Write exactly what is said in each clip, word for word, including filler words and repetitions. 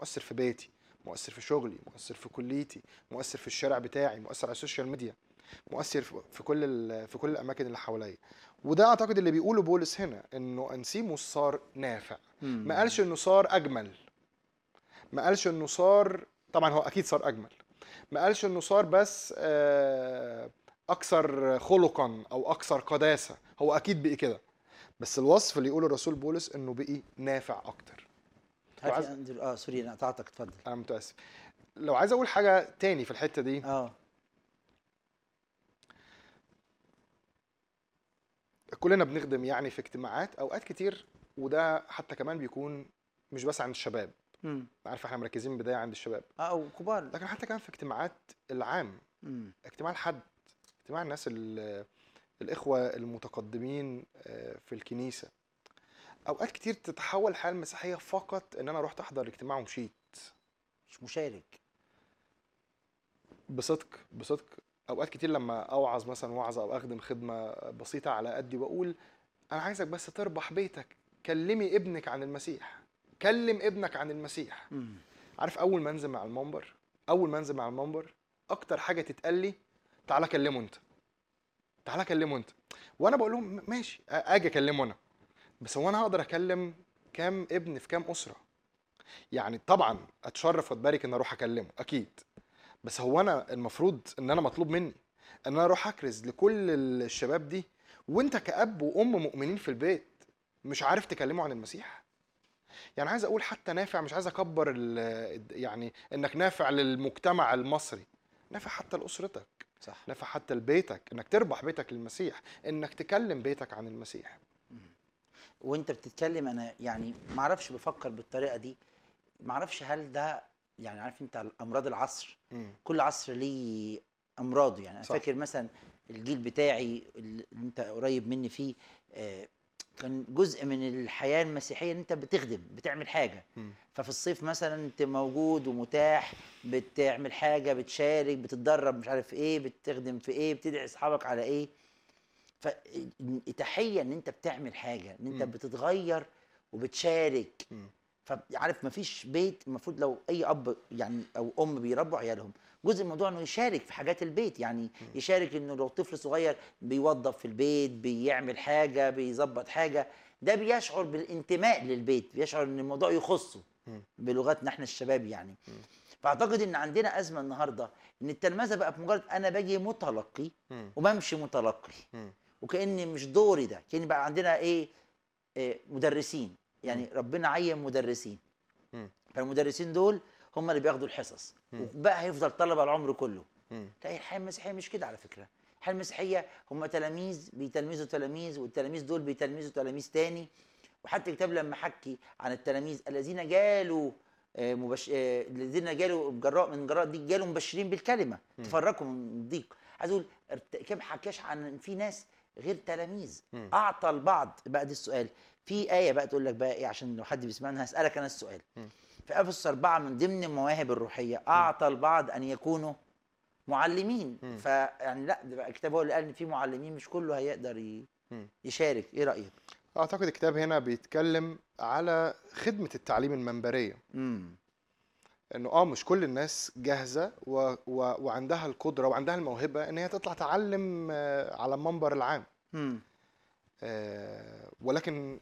مؤثر في بيتي، مؤثر في شغلي، مؤثر في كليتي، مؤثر في الشارع بتاعي، مؤثر على السوشيال ميديا، مؤثر في في كل ال- في كل الاماكن اللي حواليا. وده اعتقد اللي بيقوله بولس هنا، انه انسيموس صار نافع. ما امم قالش انه صار اجمل، ما قالش انه صار، طبعا هو اكيد صار اجمل، ما قالش انه صار بس آه، اكثر خلقا او اكثر قداسه، هو اكيد بقي كده، بس الوصف اللي يقوله الرسول بولس انه بقي نافع اكتر. لو عارف عايز، يا اندرو، اه سوري انا قطعتك، اتفضل. انا متاسف، لو عايز اقول حاجه تاني في الحته دي، اه كلنا بنخدم يعني في اجتماعات اوقات كتير، وده حتى كمان بيكون مش بس عند الشباب، امم عارف احنا مركزين بدايه عند الشباب، اه وكبار. لكن حتى كمان في اجتماعات العام، امم اجتماع الحد، اجتماع الناس ال- الاخوه المتقدمين آه، في الكنيسه، اوقات كتير تتحول الحياه المسيحيه فقط ان انا رحت احضر اجتماع ومشيت. مش مشارك. بصدق بصدق، اوقات كتير لما اوعظ مثلا وعظه او اخدم خدمه بسيطه على قدي واقول انا عايزك بس تربح بيتك، كلمي ابنك عن المسيح، كلم ابنك عن المسيح. امم عارف اول ما انزل مع المنبر، اول ما انزل مع المنبر اكتر حاجه تتقال لي تعالى كلمه انت، تعالى كلمه انت. وانا بقول لهم ماشي اجي اكلمه انا، بس هو انا هقدر اكلم كام ابن في كام اسره؟ يعني طبعا اتشرف واتبارك ان اروح اكلمه اكيد، بس هو انا المفروض ان انا مطلوب مني ان انا اروح اكرز لكل الشباب دي، وانت كأب وام مؤمنين في البيت مش عارف تكلمه عن المسيح؟ يعني عايز اقول حتى نافع، مش عايز اكبر ال- يعني انك نافع للمجتمع المصري، نافع حتى لاسرتك، صح. نافع حتى لبيتك، انك تربح بيتك للمسيح، انك تكلم بيتك عن المسيح. وانت بتتكلم انا يعني ما اعرفش بفكر بالطريقه دي، ما اعرفش هل ده يعني عارف انت امراض العصر، امم كل عصر ليه امراضه. يعني انا صح. فاكر مثلا الجيل بتاعي اللي انت قريب مني فيه، آه، كان جزء من الحياه المسيحيه ان انت بتخدم بتعمل حاجه. امم ففي الصيف مثلا انت موجود ومتاح، بتعمل حاجه، بتشارك، بتتدرب، مش عارف ايه، بتخدم في ايه، بتدعي اصحابك على ايه. فتحيه ان انت بتعمل حاجه، ان انت امم بتتغير وبتشارك. امم فعارف مفيش بيت المفروض لو اي اب يعني او ام بيربوا عيالهم، جزء من الموضوع انه يشارك في حاجات البيت. يعني يشارك انه لو طفل صغير بيوظف في البيت، بيعمل حاجه، بيظبط حاجه، ده بيشعر بالانتماء للبيت، بيشعر ان الموضوع يخصه بلغتنا احنا الشباب يعني. فاعتقد ان عندنا ازمه النهارده ان التلمذه بقى بمجرد انا باجي متلقي وبمشي متلقي، وكأن مش دوري ده. كأن بقى عندنا ايه، إيه مدرسين، يعني ربنا عين مدرسين، فالمدرسين دول هم اللي بياخدوا الحصص وبقى هيفضل طلبه العمر كله. لا، الحياه المسيحيه مش كده على فكره. الحياه المسيحيه هم تلاميذ بيتلمذوا تلاميذ، والتلاميذ دول بيتلمذوا تلاميذ تاني. وحتى الكتاب لما حكي عن التلاميذ الذين جالوا آه، مبش... آه، الذين جالوا جراء من جراء دي جالوا مبشرين بالكلمه تفرقوا من الضيق. عايز اقول الكتاب ما حكاش عن في ناس غير تلاميذ اعطى البعض. بقى ده السؤال، في ايه بقى تقول لك بقى ايه، عشان لو حد بيسمعنا هسالك انا السؤال. في افسس أربعة من ضمن المواهب الروحيه اعطى البعض ان يكونوا معلمين. فيعني لا، ده بقى الكتاب هو اللي قال ان في معلمين، مش كله هيقدر ي- يشارك. ايه رايك؟ اعتقد الكتاب هنا بيتكلم على خدمة التعليم المنبرية، امم انه اه مش كل الناس جاهزة و... و... وعندها القدرة وعندها الموهبة ان هي تطلع تعلم آه، على المنبر العام، امم آه، ولكن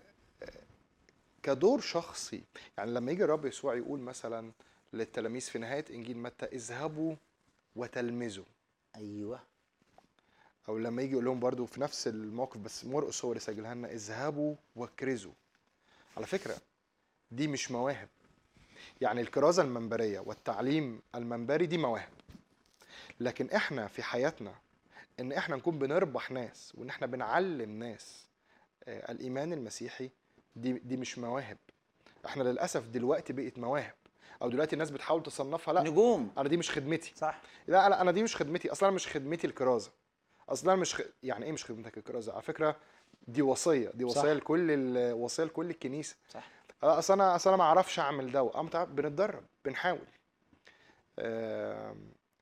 كدور شخصي. يعني لما يجي الرب يسوع يقول مثلا للتلاميذ في نهاية انجيل متى اذهبوا وتلمذوا، ايوه. او لما يجي يقول لهم برضو في نفس الموقف بس مرقس هو اللي سجلها لنا اذهبوا واكرزوا، على فكرة دي مش مواهب. يعني الكرازة المنبرية والتعليم المنبري دي مواهب، لكن احنا في حياتنا ان احنا نكون بنربح ناس وان احنا بنعلم ناس آه، الايمان المسيحي، دي دي مش مواهب. احنا للاسف دلوقتي بقت مواهب، او دلوقتي الناس بتحاول تصنفها، لا نجوم. انا دي مش خدمتي، صح. لا لا انا دي مش خدمتي، اصلا مش خدمتي الكرازة، اصلا مش خ... يعني ايه مش خدمتك الكرازة؟ على فكرة دي وصية، دي وصية صح. لكل ال... وصية لكل الكنيسة. صح. آه، اصل انا اصل انا ما اعرفش اعمل ده، اه متع- بنتدرب بنحاول. آم،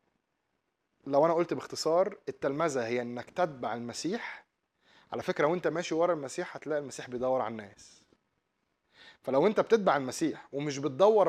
لو انا قلت باختصار التلمذة هي انك تتبع المسيح، على فكرة وانت ماشي ورا المسيح هتلاقي المسيح بيدور على الناس. فلو انت بتتبع المسيح ومش بتدور